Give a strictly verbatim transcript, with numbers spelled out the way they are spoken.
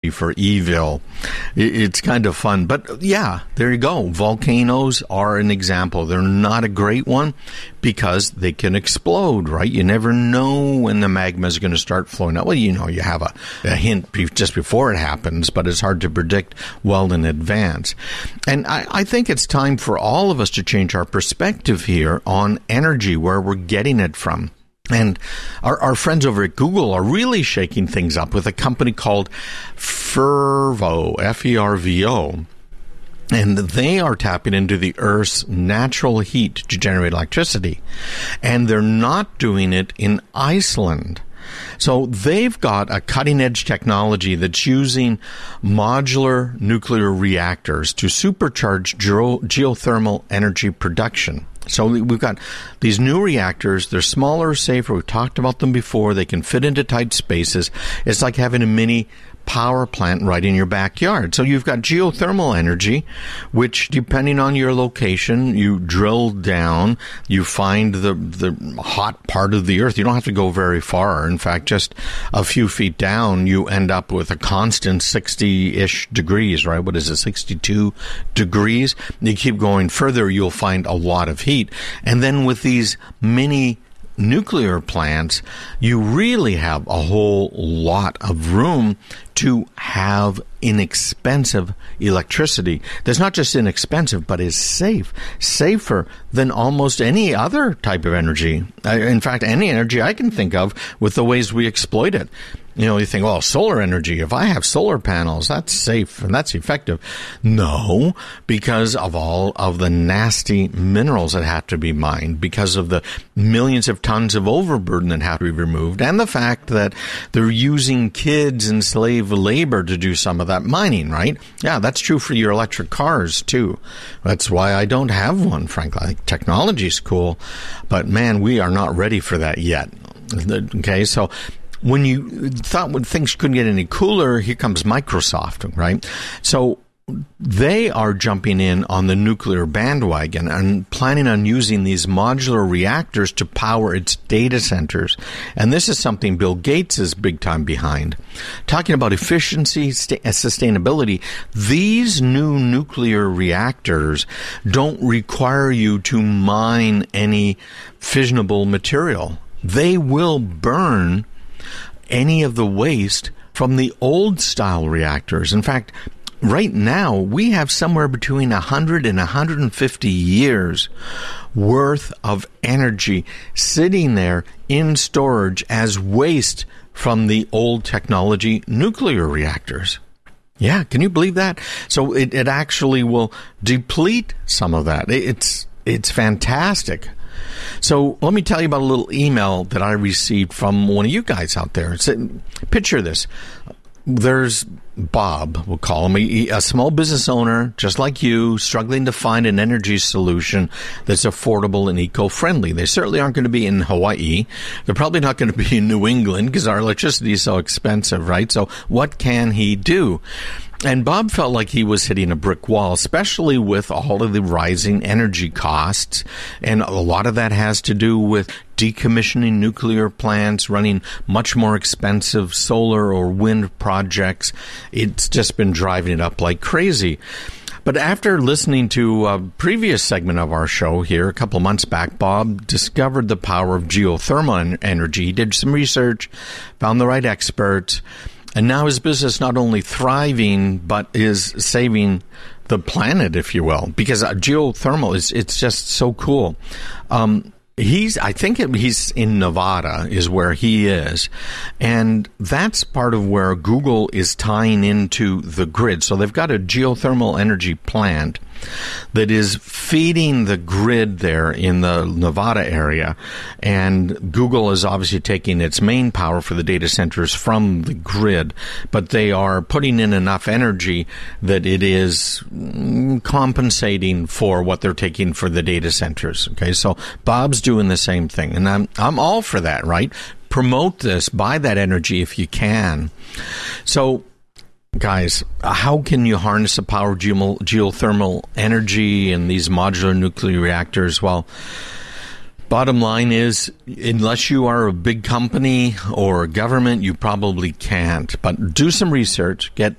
for evil. It's kind of fun. But yeah, there you go. Volcanoes are an example. They're not a great one because they can explode, right? You never know when the magma is going to start flowing out. Well, you know, you have a, a hint just before it happens, but it's hard to predict well in advance. And I, I think it's time for all of us to change our perspective here on energy, where we're getting it from. And our, our friends over at Google are really shaking things up with a company called Fervo, F E R V O. And they are tapping into the Earth's natural heat to generate electricity. And they're not doing it in Iceland. So they've got a cutting-edge technology that's using modular nuclear reactors to supercharge geo- geothermal energy production. So we've got these new reactors. They're smaller, safer. We've talked about them before. They can fit into tight spaces. It's like having a mini power plant right in your backyard. So you've got geothermal energy, which, depending on your location, you drill down, you find the the hot part of the earth. You don't have to go very far. In fact, just a few feet down, you end up with a constant sixty-ish degrees, right? What is it, sixty-two degrees? You keep going further, you'll find a lot of heat. And then with these mini nuclear plants, you really have a whole lot of room to have inexpensive electricity. That's not just inexpensive, but is safe, safer than almost any other type of energy. In fact, any energy I can think of with the ways we exploit it. You know, you think, well, solar energy, if I have solar panels, that's safe and that's effective. No, because of all of the nasty minerals that have to be mined, because of the millions of tons of overburden that have to be removed, and the fact that they're using kids and slave labor to do some of that mining, right? Yeah, that's true for your electric cars, too. That's why I don't have one, frankly. I think technology's cool, but man, we are not ready for that yet. Okay, so when you thought when things couldn't get any cooler, here comes Microsoft, right? So they are jumping in on the nuclear bandwagon and planning on using these modular reactors to power its data centers. And this is something Bill Gates is big time behind. Talking about efficiency, st- sustainability, these new nuclear reactors don't require you to mine any fissionable material. They will burn any of the waste from the old style reactors. In fact, right now, we have somewhere between one hundred and one hundred fifty years worth of energy sitting there in storage as waste from the old technology nuclear reactors. Yeah, can you believe that? So it, it actually will deplete some of that. It's, it's fantastic. So let me tell you about a little email that I received from one of you guys out there. It's, picture this. There's Bob, we'll call him, a, a small business owner, just like you, struggling to find an energy solution that's affordable and eco-friendly. They certainly aren't going to be in Hawaii. They're probably not going to be in New England because our electricity is so expensive, right? So what can he do? And Bob felt like he was hitting a brick wall, especially with all of the rising energy costs. And a lot of that has to do with decommissioning nuclear plants, running much more expensive solar or wind projects. It's just been driving it up like crazy. But after listening to a previous segment of our show here a couple months back, Bob discovered the power of geothermal energy. He did some research, found the right experts, and now his business not only thriving, but is saving the planet, if you will, because geothermal is, it's just so cool. Um, He's, I think it, he's in Nevada is where he is. And that's part of where Google is tying into the grid. So they've got a geothermal energy plant that is feeding the grid there in the Nevada area. And Google is obviously taking its main power for the data centers from the grid, but they are putting in enough energy that it is compensating for what they're taking for the data centers. Okay, so Bob's doing the same thing, and I'm I'm all for that, right? Promote this, buy that energy if you can. So, guys, how can you harness the power of geo- geothermal energy and these modular nuclear reactors? Well, bottom line is, unless you are a big company or a government, you probably can't. But do some research, get